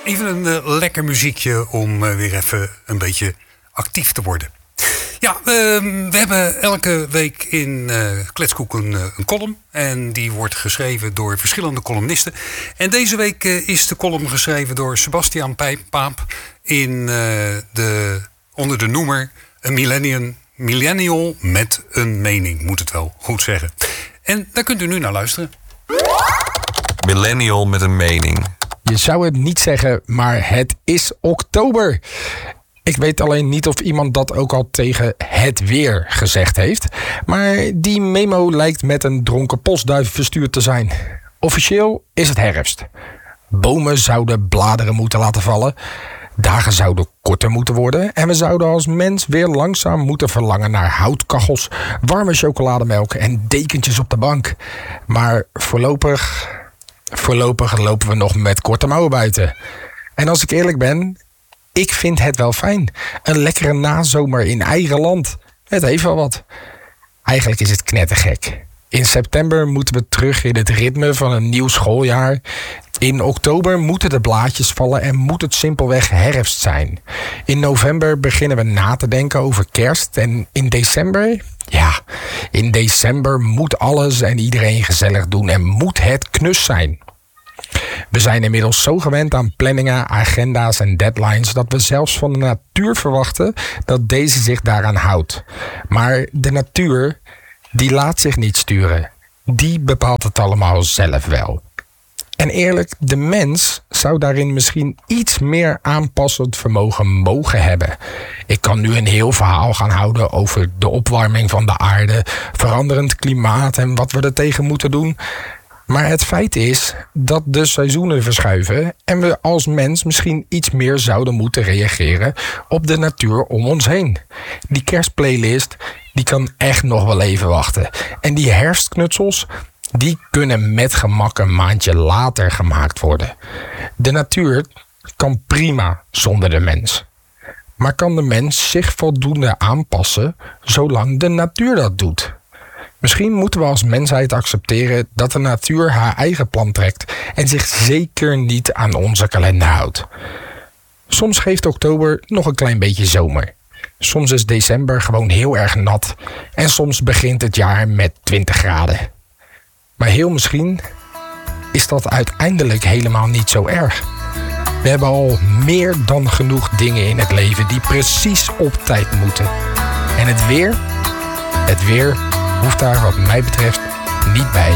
Even een lekker muziekje om weer even een beetje actief te worden. Ja, we hebben elke week in Kletskoek een column. En die wordt geschreven door verschillende columnisten. En deze week is de column geschreven door Sebastian Paap onder de noemer een millennial met een mening, moet het wel goed zeggen. En daar kunt u nu naar luisteren. Millennial met een mening. Je zou het niet zeggen, maar het is oktober. Ik weet alleen niet of iemand dat ook al tegen het weer gezegd heeft. Maar die memo lijkt met een dronken postduif verstuurd te zijn. Officieel is het herfst. Bomen zouden bladeren moeten laten vallen. Dagen zouden korter moeten worden. En we zouden als mens weer langzaam moeten verlangen naar houtkachels, warme chocolademelk en dekentjes op de bank. Maar voorlopig lopen we nog met korte mouwen buiten. En als ik eerlijk ben, ik vind het wel fijn. Een lekkere nazomer in eigen land. Het heeft wel wat. Eigenlijk is het knettergek. In september moeten we terug in het ritme van een nieuw schooljaar. In oktober moeten de blaadjes vallen en moet het simpelweg herfst zijn. In november beginnen we na te denken over kerst. En in december moet alles en iedereen gezellig doen en moet het knus zijn. We zijn inmiddels zo gewend aan planningen, agenda's en deadlines dat we zelfs van de natuur verwachten dat deze zich daaraan houdt. Maar de natuur, die laat zich niet sturen. Die bepaalt het allemaal zelf wel. En eerlijk, de mens zou daarin misschien iets meer aanpassend vermogen mogen hebben. Ik kan nu een heel verhaal gaan houden over de opwarming van de aarde, veranderend klimaat en wat we er tegen moeten doen. Maar het feit is dat de seizoenen verschuiven en we als mens misschien iets meer zouden moeten reageren op de natuur om ons heen. Die kerstplaylist, die kan echt nog wel even wachten. En die herfstknutsels, die kunnen met gemak een maandje later gemaakt worden. De natuur kan prima zonder de mens. Maar kan de mens zich voldoende aanpassen zolang de natuur dat doet? Misschien moeten we als mensheid accepteren dat de natuur haar eigen plan trekt en zich zeker niet aan onze kalender houdt. Soms geeft oktober nog een klein beetje zomer. Soms is december gewoon heel erg nat en soms begint het jaar met 20 graden. Maar heel misschien is dat uiteindelijk helemaal niet zo erg. We hebben al meer dan genoeg dingen in het leven die precies op tijd moeten. En het weer hoeft daar wat mij betreft niet bij.